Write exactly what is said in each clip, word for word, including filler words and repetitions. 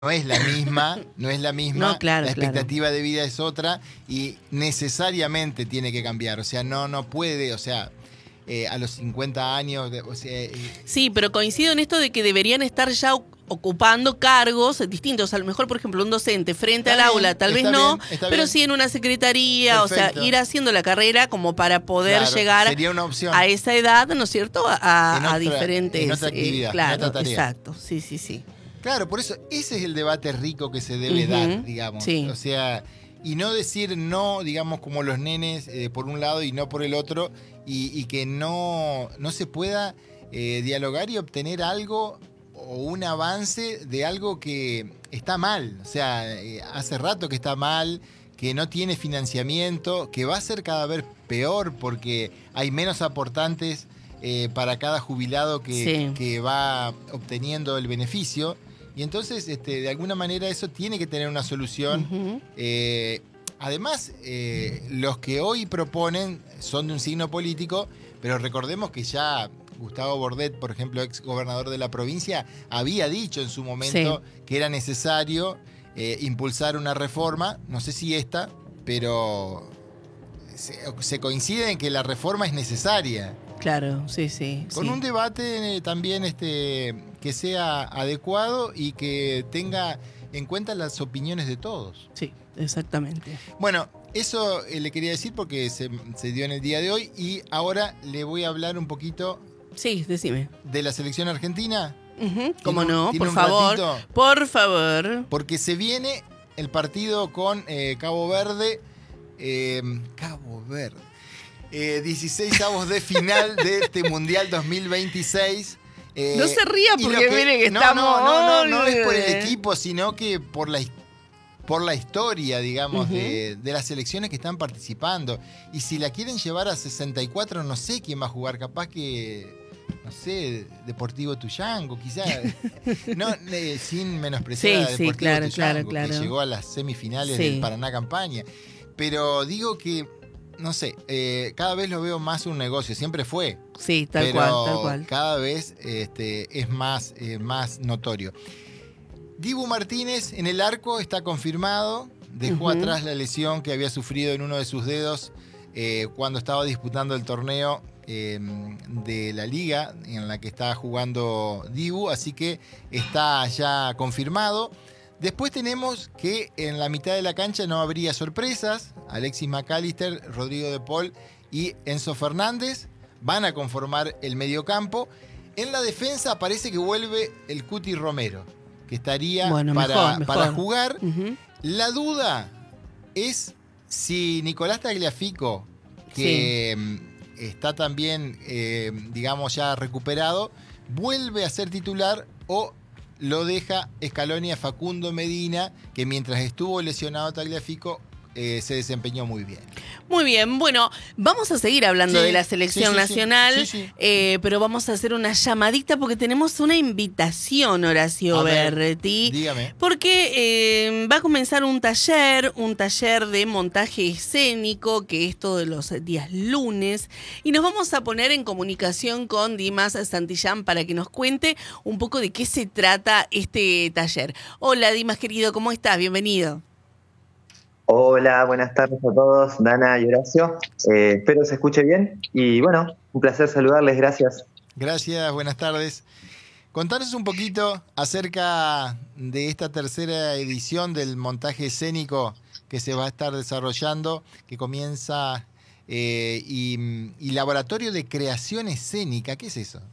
no es la misma, no es la misma, No, claro, la expectativa claro. de vida es otra y necesariamente tiene que cambiar, o sea, no, no puede, o sea, eh, a los cincuenta años, o sea... Eh, sí, pero coincido en esto de que deberían estar ya ocupando cargos distintos, a lo mejor, por ejemplo, un docente frente Está al bien, aula, tal vez está no, bien, está pero bien. sí en una secretaría, Perfecto. o sea, ir haciendo la carrera como para poder Claro, llegar sería una opción. a esa edad, ¿no es cierto?, a, En a otra- diferentes... en otra actividad, eh, en claro, otra tarea. exacto, sí, sí, sí. Claro, por eso ese es el debate rico que se debe Ujú, dar, digamos. sí. O sea, y no decir no, digamos, como los nenes eh, por un lado y no por el otro, y, y que no, no se pueda eh, dialogar y obtener algo o un avance de algo que está mal. O sea, eh, hace rato que está mal, que no tiene financiamiento, que va a ser cada vez peor porque hay menos aportantes eh, para cada jubilado que, Sí. que va obteniendo el beneficio. Y entonces, este, de alguna manera, eso tiene que tener una solución. Ujú. Eh, además, eh, los que hoy proponen son de un signo político, pero recordemos que ya Gustavo Bordet, por ejemplo, ex gobernador de la provincia, había dicho en su momento Sí. que era necesario eh, impulsar una reforma, no sé si esta, pero se, se coincide en que la reforma es necesaria. Claro, sí, sí. Con sí. un debate eh, también este, que sea adecuado y que tenga en cuenta las opiniones de todos. Sí, exactamente. Bueno, eso eh, le quería decir porque se, se dio en el día de hoy y ahora le voy a hablar un poquito Sí, decime. de la selección argentina. Ujú, ¿cómo un- no? tiene Por un favor. ratito. Por favor. Porque se viene el partido con eh, Cabo Verde. Eh, Cabo Verde. Eh, dieciséis avos de final de este Mundial dos mil veintiséis. Eh, No se ría y porque lo mire que no, estamos- No, no, no, no es por el Eh. equipo, sino que por la, his- por la historia, digamos, Ujú. de, de las selecciones que están participando. Y si la quieren llevar a sesenta y cuatro, no sé quién va a jugar. Capaz que, no sé, Deportivo Tuyango, quizás. No, eh, sin menospreciar Sí, a sí, Deportivo claro, Tuyango, claro, que claro. llegó a las semifinales Sí. del Paraná Campaña. Pero digo que, no sé, eh, cada vez lo veo más un negocio. Siempre fue. Sí, tal pero cual, tal cual. cada vez este, es más, eh, más notorio. Dibu Martínez en el arco está confirmado. Dejó Ujú. atrás la lesión que había sufrido en uno de sus dedos eh, cuando estaba disputando el torneo eh, de la liga en la que está jugando Dibu. Así que está ya confirmado. Después tenemos que en la mitad de la cancha no habría sorpresas. Alexis McAllister, Rodrigo de Paul y Enzo Fernández van a conformar el mediocampo. En la defensa parece que vuelve el Cuti Romero, que estaría Bueno, para, mejor, mejor. para jugar. Ujú. La duda es si Nicolás Tagliafico, que mm, está también, eh, digamos, ya recuperado, vuelve a ser titular o lo deja Scaloni a Facundo Medina, que mientras estuvo lesionado Tagliafico eh, se desempeñó muy bien. Muy bien, bueno, vamos a seguir hablando Sí, de la selección sí, sí, sí. nacional, Sí, sí. eh, pero vamos a hacer una llamadita porque tenemos una invitación, Horacio A ver, Berti, dígame. porque eh, va a comenzar un taller, un taller de montaje escénico, que es todos los días lunes, y nos vamos a poner en comunicación con Dimas Santillán para que nos cuente un poco de qué se trata este taller. Hola Dimas, querido, ¿cómo estás? Bienvenido. Hola, buenas tardes a todos, Dana y Horacio. Eh, espero se escuche bien y bueno, un placer saludarles, gracias. Gracias, buenas tardes. Contanos un poquito acerca de esta tercera edición del montaje escénico que se va a estar desarrollando, que comienza eh, y, y Laboratorio de Creación Escénica. ¿Qué es eso?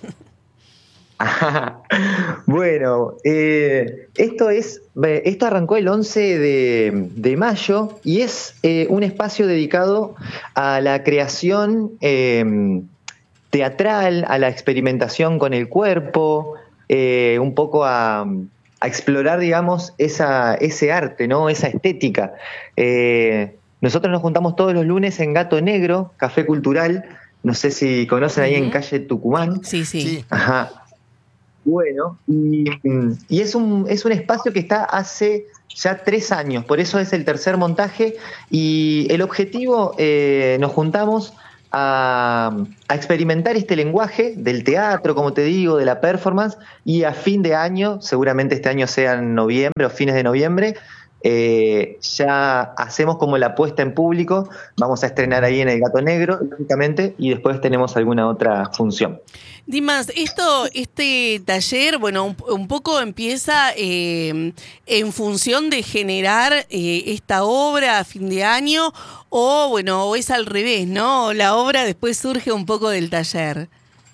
Bueno, eh, esto es eh, esto arrancó el once de, de mayo y es eh, un espacio dedicado a la creación eh, teatral, a la experimentación con el cuerpo, eh, un poco a, a explorar, digamos, esa, ese arte, ¿no? Esa estética. Eh, nosotros nos juntamos todos los lunes en Gato Negro, Café Cultural, no sé si conocen ahí en Ujú. calle Tucumán. Sí, sí. Sí. Ajá. Bueno, y, y es, un, es un espacio que está hace ya tres años, por eso es el tercer montaje y el objetivo, eh, nos juntamos a, a experimentar este lenguaje del teatro, como te digo, de la performance, y a fin de año, seguramente este año sea en noviembre o fines de noviembre, eh, ya hacemos como la puesta en público, vamos a estrenar ahí en El Gato Negro, lógicamente, y después tenemos alguna otra función. Dimas, esto, este taller, bueno, un, un poco empieza eh, en función de generar eh, esta obra a fin de año, o bueno, o es al revés, ¿no? La obra después surge un poco del taller.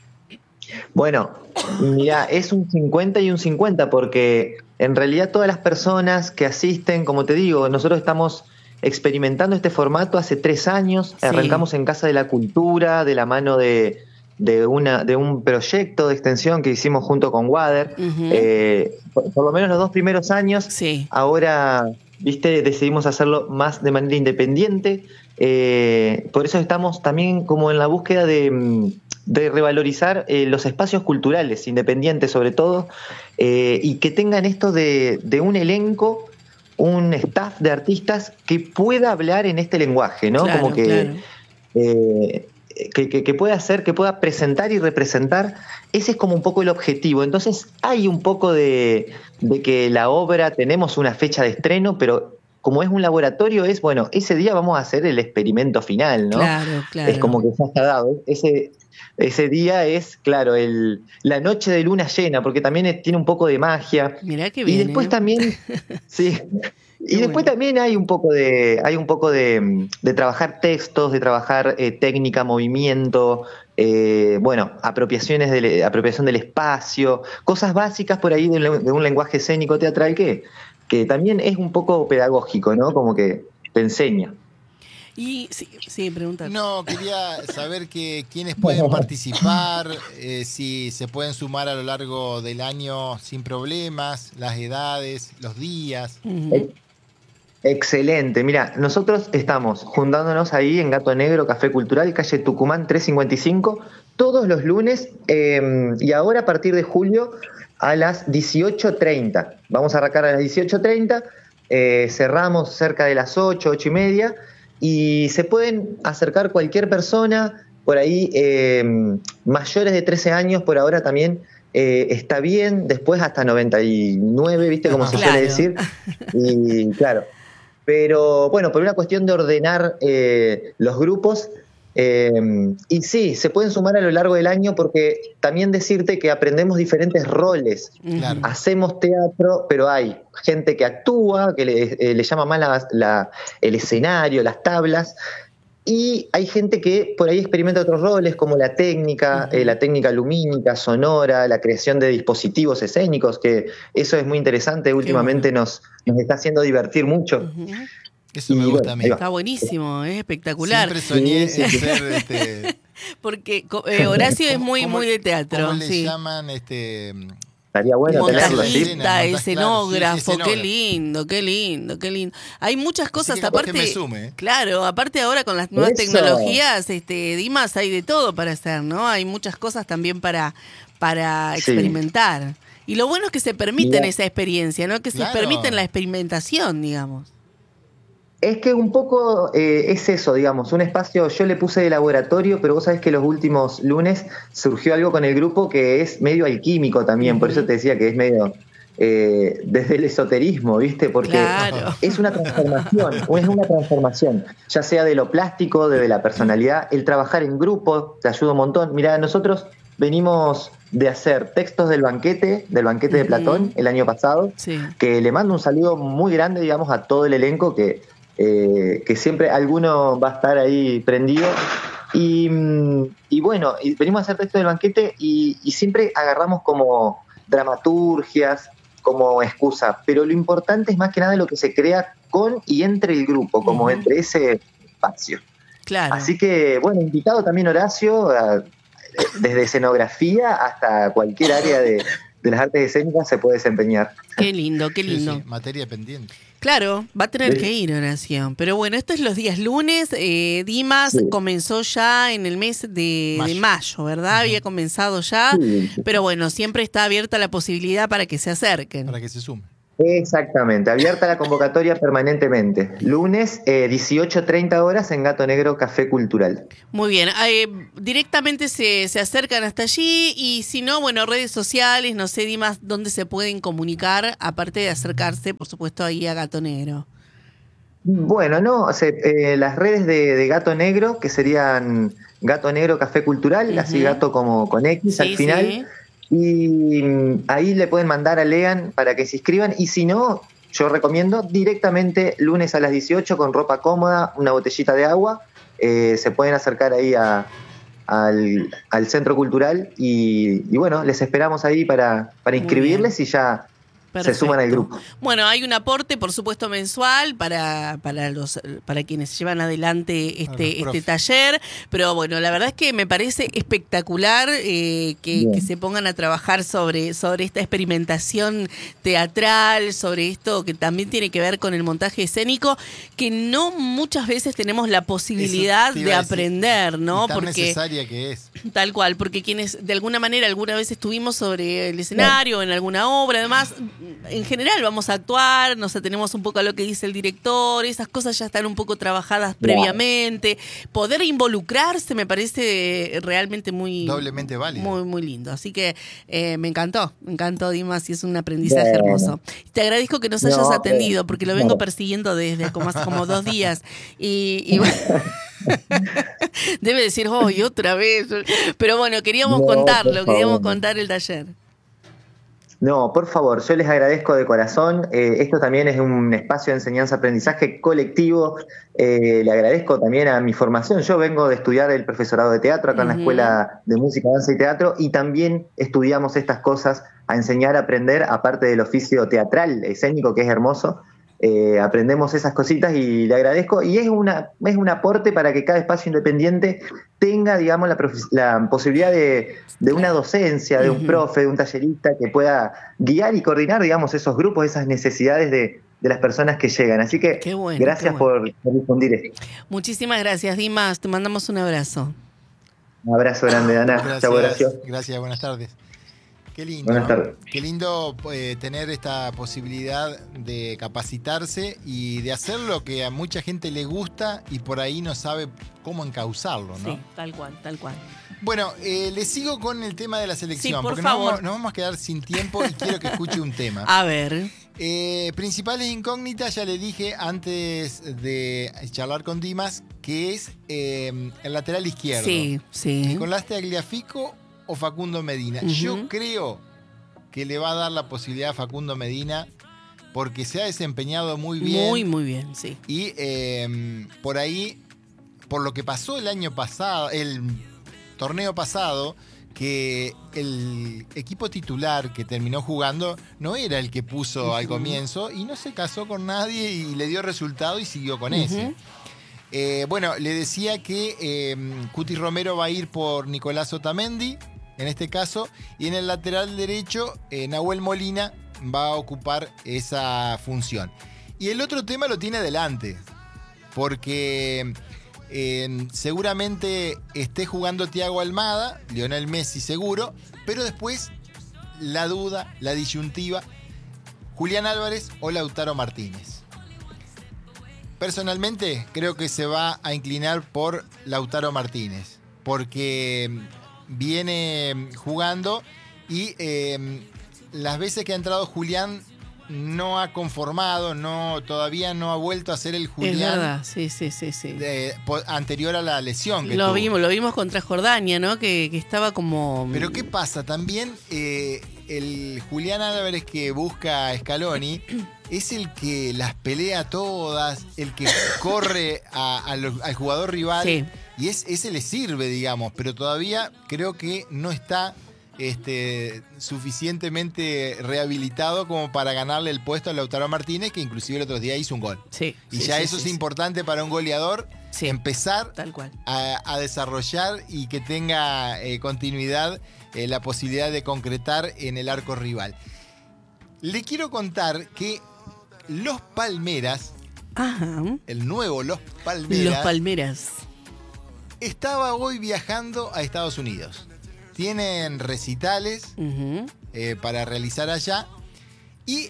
Bueno, mira, es un cincuenta y un cincuenta, porque en realidad todas las personas que asisten, como te digo, nosotros estamos experimentando este formato hace tres años, sí. Arrancamos en Casa de la Cultura, de la mano de... De, una, de un proyecto de extensión que hicimos junto con Wader, uh-huh. eh, por, por lo menos los dos primeros años. Sí. Ahora, viste, decidimos hacerlo más de manera independiente, eh, por eso estamos también como en la búsqueda de, de revalorizar eh, los espacios culturales, independientes sobre todo, eh, y que tengan esto de, de un elenco, un staff de artistas que pueda hablar en este lenguaje, ¿no? Claro, como que... Claro. Eh, Que, que, que pueda hacer, que pueda presentar y representar, ese es como un poco el objetivo. Entonces hay un poco de, de que la obra, tenemos una fecha de estreno, pero como es un laboratorio, es, bueno, ese día vamos a hacer el experimento final, ¿no? Claro, claro. Es como que ya está dado. Ese, ese día es, claro, el, la noche de luna llena, porque también es, tiene un poco de magia. Mirá que bien, y después ¿eh? también, sí... Y Qué después bueno. también hay un poco de, hay un poco de, de trabajar textos, de trabajar eh, técnica, movimiento, eh, bueno, apropiaciones del, apropiación del espacio, cosas básicas por ahí de, de un lenguaje escénico teatral que, que también es un poco pedagógico, ¿no? Como que te enseña. Y sí, sí, pregunta. No, quería saber que quiénes pueden participar, eh, si se pueden sumar a lo largo del año sin problemas, las edades, los días. Uh-huh. Excelente, mira, nosotros estamos juntándonos ahí en Gato Negro, Café Cultural, calle Tucumán trescientos cincuenta y cinco, todos los lunes, eh, y ahora a partir de julio a las dieciocho treinta. Vamos a arrancar a las dieciocho treinta, eh, cerramos cerca de las ocho, ocho y media, y se pueden acercar cualquier persona, por ahí eh, mayores de trece años, por ahora también eh, está bien, después hasta noventa y nueve, ¿viste? Como se claro. suele decir, y claro. Pero bueno, por una cuestión de ordenar eh, los grupos, eh, y sí, se pueden sumar a lo largo del año, porque también decirte que aprendemos diferentes roles. Claro. Hacemos teatro, pero hay gente que actúa, que le, eh, le llama más la, la, el escenario, las tablas, y hay gente que por ahí experimenta otros roles, como la técnica, uh-huh. eh, la técnica lumínica, sonora, la creación de dispositivos escénicos, que eso es muy interesante, últimamente bueno. nos, nos está haciendo divertir mucho. Uh-huh. Eso me y gusta bueno, a mí. Está buenísimo, es espectacular. Siempre soñé sí, en sí. ser este... Porque eh, Horacio es muy, ¿Cómo, muy de teatro. ¿Cómo le sí. llaman? Este... Estaría bueno tenerlo, ¿sí? Montajista, escenógrafo, sí, escenógrafo, qué lindo, qué lindo, qué lindo. Hay muchas cosas, Así que aparte. Que me sume, ¿eh? Claro, aparte ahora con las nuevas Eso. tecnologías, este, Dimas, hay de todo para hacer, ¿no? Hay muchas cosas también para, para Sí. experimentar. Y lo bueno es que se permiten Mirá. esa experiencia, ¿no? Que se Claro. permiten la experimentación, digamos. Es que un poco eh, es eso, digamos, un espacio, yo le puse de laboratorio, pero vos sabés que los últimos lunes surgió algo con el grupo que es medio alquímico también, uh-huh. por eso te decía que es medio eh, desde el esoterismo, ¿viste? Porque claro. es una transformación, es una transformación, ya sea de lo plástico, de la personalidad, el trabajar en grupo, te ayuda un montón. Mirá, nosotros venimos de hacer textos del banquete, del banquete uh-huh. de Platón el año pasado, sí. que le mando un saludo muy grande, digamos, a todo el elenco que... Eh, que siempre alguno va a estar ahí prendido y, y bueno, y venimos a hacer texto del banquete y, y siempre agarramos como dramaturgias, como excusa, pero lo importante es más que nada lo que se crea con y entre el grupo, como uh-huh. entre ese espacio. Claro. Así que bueno, invitado también Horacio, a, desde escenografía hasta cualquier área de, de las artes escénicas se puede desempeñar. Qué lindo, qué lindo. Sí, sí, materia pendiente. Claro, va a tener sí. que ir, Horacio. Pero bueno, esto es los días lunes. Eh, Dimas sí. comenzó ya en el mes de mayo, de mayo ¿verdad? Uh-huh. Había comenzado ya. Sí. Pero bueno, siempre está abierta la posibilidad para que se acerquen. Para que se sumen. Exactamente, abierta la convocatoria permanentemente. Lunes, eh, dieciocho treinta horas en Gato Negro Café Cultural. Muy bien, eh, directamente se, se acercan hasta allí y si no, bueno, redes sociales, no sé, Dimas, dónde se pueden comunicar, aparte de acercarse, por supuesto, ahí a Gato Negro. Bueno, no, o sea, eh, las redes de, de Gato Negro, que serían Gato Negro Café Cultural, uh-huh. Así gato como con X sí, al final. Sí. Y ahí le pueden mandar a Lean para que se inscriban. Y si no, yo recomiendo directamente lunes a las dieciocho con ropa cómoda, una botellita de agua. Eh, se pueden acercar ahí a, al, al centro cultural. Y, y bueno, les esperamos ahí para, para inscribirles y ya Perfecto. Se suman al grupo. Bueno, hay un aporte, por supuesto, mensual para, para, los, para quienes llevan adelante este, este taller, pero bueno, la verdad es que me parece espectacular eh, que, que se pongan a trabajar sobre, sobre esta experimentación teatral, sobre esto que también tiene que ver con el montaje escénico, que no muchas veces tenemos la posibilidad de aprender, ¿no? Y tan porque necesaria que es. Tal cual, porque quienes de alguna manera alguna vez estuvimos sobre el escenario, en alguna obra, además, en general vamos a actuar, nos atenemos un poco a lo que dice el director, esas cosas ya están un poco trabajadas previamente. Poder involucrarse me parece realmente muy... Doblemente válido. Muy, muy lindo. Así que eh, me encantó, me encantó, Dimas, y es un aprendizaje Bien. hermoso. Te agradezco que nos hayas no, atendido, porque lo vengo no. persiguiendo desde como hace como dos días. Y, y bueno... Debe decir, oh, y otra vez. Pero bueno, queríamos no, contarlo, queríamos contar el taller. No, por favor, yo les agradezco de corazón. Eh, esto también es un espacio de enseñanza-aprendizaje colectivo. Eh, le agradezco también a mi formación. Yo vengo de estudiar el profesorado de teatro acá uh-huh. en la Escuela de Música, Danza y Teatro, y también estudiamos estas cosas a enseñar a aprender, aparte del oficio teatral, escénico, que es hermoso. Eh, aprendemos esas cositas y le agradezco, y es una es un aporte para que cada espacio independiente tenga, digamos, la, la posibilidad de, de una docencia, de un profe, de un tallerista que pueda guiar y coordinar, digamos, esos grupos, esas necesidades de, de las personas que llegan. Así que qué bueno, gracias qué bueno. por, por difundir esto. Muchísimas gracias, Dimas, te mandamos un abrazo. Un abrazo grande, Ana. Gracias, Chau, Horacio. Gracias, buenas tardes. Qué lindo, Buenas tardes. ¿no? Qué lindo eh, tener esta posibilidad de capacitarse y de hacer lo que a mucha gente le gusta y por ahí no sabe cómo encauzarlo, ¿no? Sí, tal cual, tal cual. Bueno, eh, le sigo con el tema de la selección, sí, por porque favor. Nos, vamos, nos vamos a quedar sin tiempo y quiero que escuche un tema. A ver. Eh, principales incógnitas, ya le dije antes de charlar con Dimas, que es eh, el lateral izquierdo. Sí, sí. ¿Nicolás Tagliafico o Facundo Medina? Uh-huh. Yo creo que le va a dar la posibilidad a Facundo Medina porque se ha desempeñado muy bien. Muy, muy bien, sí. Y eh, por ahí, por lo que pasó el año pasado, el torneo pasado, que el equipo titular que terminó jugando no era el que puso uh-huh. al comienzo y no se casó con nadie y le dio resultado y siguió con uh-huh. ese. Eh, bueno, le decía que eh, Cuti Romero va a ir por Nicolás Otamendi, en este caso, y en el lateral derecho, eh, Nahuel Molina va a ocupar esa función. Y el otro tema lo tiene adelante, porque eh, seguramente esté jugando Thiago Almada, Lionel Messi seguro, pero después la duda, la disyuntiva, Julián Álvarez o Lautaro Martínez. Personalmente creo que se va a inclinar por Lautaro Martínez, porque viene jugando y eh, las veces que ha entrado Julián no ha conformado, no, todavía no ha vuelto a ser el Julián. Es verdad, sí, sí, sí, sí. De, po, anterior a la lesión que lo tuvo. vimos, lo vimos contra Jordania, ¿no? Que, que estaba como. Pero ¿qué pasa? También eh, el Julián Álvarez que busca a Scaloni es el que las pelea todas, el que corre a, a lo, al jugador rival. Sí. Y es, ese le sirve, digamos, pero todavía creo que no está este, suficientemente rehabilitado como para ganarle el puesto a Lautaro Martínez, que inclusive el otro día hizo un gol. Sí, y sí, ya sí, eso sí, es sí. importante para un goleador, sí, empezar tal cual. A, a desarrollar y que tenga eh, continuidad eh, la posibilidad de concretar en el arco rival. Le quiero contar que los Palmeras, Ajá. el nuevo Los Palmeras, Los Palmeras, estaba hoy viajando a Estados Unidos. Tienen recitales uh-huh. eh, para realizar allá y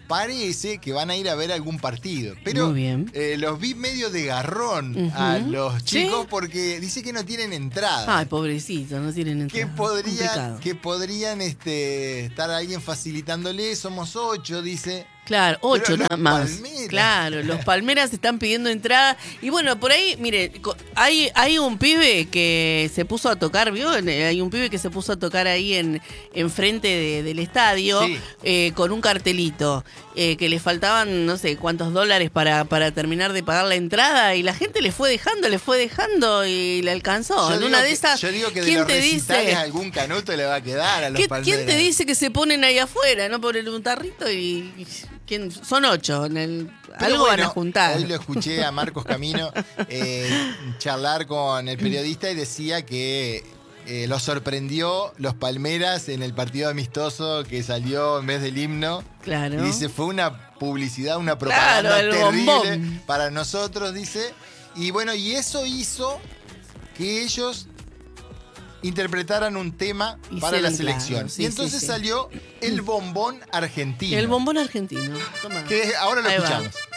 parece que van a ir a ver algún partido. Pero Muy bien. Eh, los vi medio de garrón Ujú. a los chicos ¿Sí? porque dice que no tienen entrada. Ay, pobrecito, no tienen entrada. Que podrían, Complicado. que podrían este, estar alguien facilitándole. Somos ocho, dice. Claro, ocho Pero los nada más. Palmeras. Claro, los Palmeras están pidiendo entrada. Y bueno, por ahí, mire, co- hay, hay un pibe que se puso a tocar, ¿vio? Hay un pibe que se puso a tocar ahí en, en frente de- del estadio Sí. eh, con un cartelito. eh, que le faltaban no sé cuántos dólares para, para terminar de pagar la entrada. Y la gente le fue dejando, le fue dejando y le alcanzó. Yo en digo una de que- esas, yo digo que de ¿quién los te recitales dice? algún canuto le va a quedar a los ¿Qué- Palmeras. ¿Quién te dice que se ponen ahí afuera, no? Poner un tarrito y... y- ¿quién? Son ocho. En el, Pero algo van a bueno, juntar. Hoy lo escuché a Marcos Camino eh, charlar con el periodista y decía que eh, lo sorprendió los Palmeras en el partido amistoso que salió en vez del himno. Claro. Y dice, fue una publicidad, una propaganda Claro, el terrible bombón. para nosotros, dice. Y bueno, y eso hizo que ellos interpretaran un tema Hicieron, para la claro, selección. sí, y entonces sí, sí. salió el bombón argentino. El bombón argentino. Toma. Que ahora lo Ahí va. escuchamos.